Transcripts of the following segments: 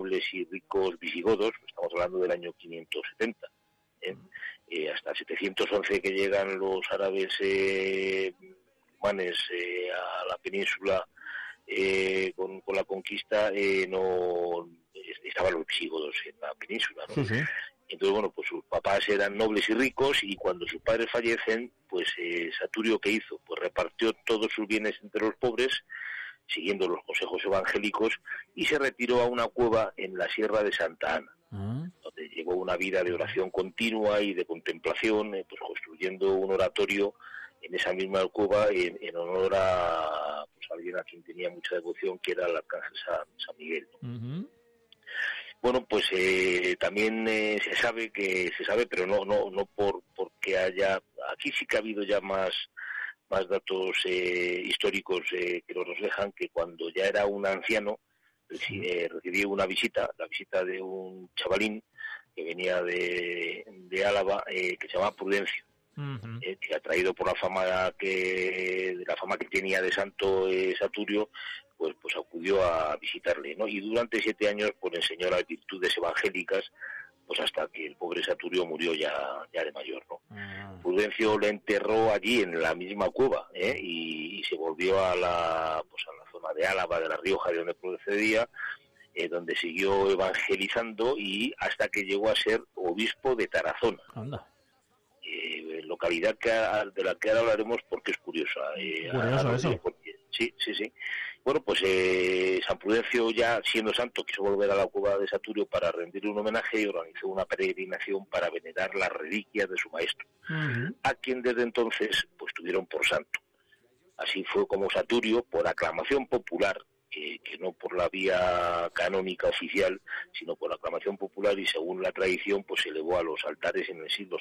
nobles y ricos visigodos, estamos hablando del año 570, hasta 711 que llegan los árabes musulmanes a la península con la conquista, no estaban los visigodos en la península, ¿no? Sí. Entonces, bueno, pues sus papás eran nobles y ricos, y cuando sus padres fallecen, pues Saturio, ¿qué hizo? Pues repartió todos sus bienes entre los pobres, siguiendo los consejos evangélicos, y se retiró a una cueva en la Sierra de Santa Ana, donde llevó una vida de oración continua y de contemplación, pues construyendo un oratorio en esa misma cueva en honor a alguien a quien tenía mucha devoción, que era el arcángel San Miguel, ¿no? Bueno, pues también se sabe, pero no porque haya, aquí sí que ha habido ya más datos históricos que lo reflejan, que cuando ya era un anciano recibí la visita de un chavalín que venía de Álava, que se llamaba Prudencio, que atraído por la fama que tenía de santo Saturio, pues acudió a visitarle, ¿no? Y durante 7 años pues enseñó las virtudes evangélicas, pues hasta que el pobre Saturio murió ya de mayor, ¿no? Prudencio le enterró allí en la misma cueva, y se volvió a la zona de Álava, de La Rioja, de donde procedía, donde siguió evangelizando, y hasta que llegó a ser obispo de Tarazona. Anda. Localidad de la que ahora hablaremos, porque es curiosa. Curioso eso. Sí. Bueno, pues San Prudencio, ya siendo santo, quiso volver a la cueva de Saturio para rendirle un homenaje, y organizó una peregrinación para venerar las reliquias de su maestro, a quien desde entonces pues tuvieron por santo. Así fue como Saturio, por aclamación popular, que no por la vía canónica oficial, sino por aclamación popular y según la tradición, pues se elevó a los altares en el siglo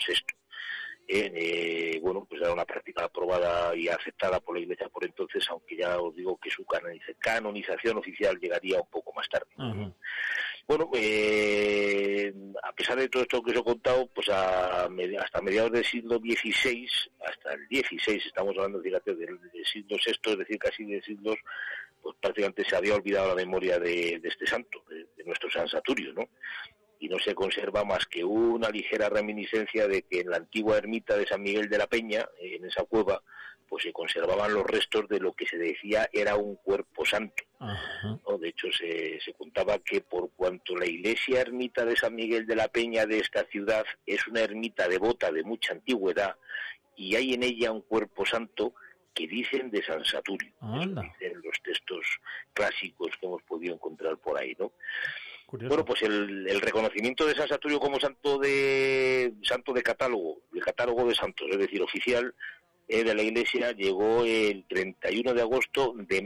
VI. Bueno, pues era una práctica aprobada y aceptada por la Iglesia por entonces, aunque ya os digo que su canonización oficial llegaría un poco más tarde. Bueno, a pesar de todo esto que os he contado, pues hasta mediados del siglo XVI, hasta el XVI, estamos hablando, fíjate, del siglo VI, es decir, casi de siglos, pues prácticamente se había olvidado la memoria de este santo, de nuestro San Saturio, ¿no? Y no se conserva más que una ligera reminiscencia de que en la antigua ermita de San Miguel de la Peña, en esa cueva, pues se conservaban los restos de lo que se decía era un cuerpo santo, ¿no? De hecho, se contaba que por cuanto la iglesia ermita de San Miguel de la Peña de esta ciudad es una ermita devota de mucha antigüedad, y hay en ella un cuerpo santo que dicen de San Saturio. Eso dicen los textos clásicos que hemos podido encontrar por ahí, ¿no? Curioso. Bueno, pues el reconocimiento de San Saturio como santo de catálogo, el catálogo de santos, es decir, oficial, de la Iglesia, llegó el 31 de agosto de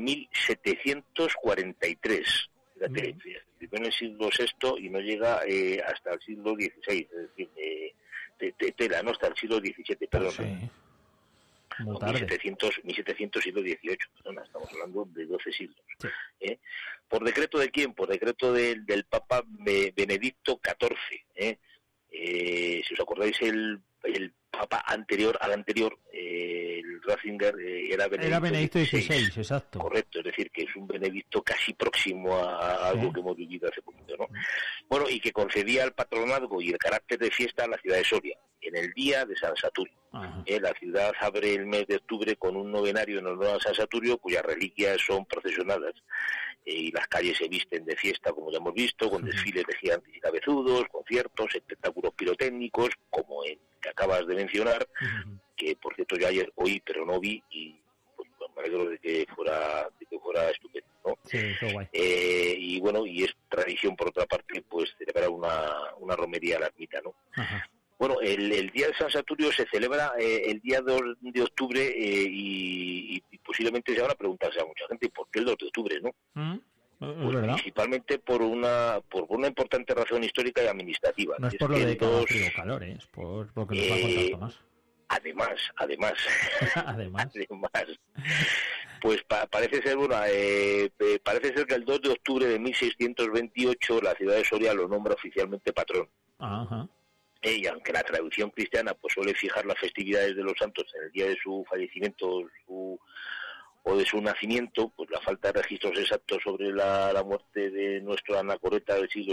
1743. Fíjate, llegó en el siglo VI y no llega hasta el siglo XVI, es decir, no hasta el siglo XVII, perdón. Sí. Muy tarde. 1700 siglo XVIII, perdona, estamos hablando de 12 siglos. Sí. ¿Por decreto de quién? Por decreto del Papa Benedicto XIV. Si os acordáis, el Papa anterior al anterior, el Ratzinger, era Benedicto XVI, exacto. Correcto, es decir, que es un Benedicto casi próximo a algo que hemos vivido hace poquito, ¿no? Bueno, y que concedía el patronazgo y el carácter de fiesta a la ciudad de Soria, en el día de San Saturio. La ciudad abre el mes de octubre con un novenario en honor a San Saturio, cuyas reliquias son procesionadas, y las calles se visten de fiesta, como ya hemos visto, con desfiles de gigantes y cabezudos, conciertos, espectáculos pirotécnicos, como el que acabas de mencionar, que por cierto yo ayer oí, pero no vi, y pues, me alegro de que fuera estupendo, ¿no? Sí, qué guay. Y bueno, y es tradición por otra parte, pues celebrar una romería a la ermita, ¿no? Bueno, el día de San Saturio se celebra el día 2 de octubre, y posiblemente se van a preguntarse a mucha gente ¿por qué el 2 de octubre, no? Pues principalmente por una importante razón histórica y administrativa. No es por lo de que haga frío o calor, es por lo que nos va a contar Tomás. Además, pues parece ser que el 2 de octubre de 1628 la ciudad de Soria lo nombra oficialmente patrón. Y aunque la tradición cristiana pues suele fijar las festividades de los santos en el día de su fallecimiento o de su nacimiento, pues la falta de registros exactos sobre la muerte de nuestro anacoreta del siglo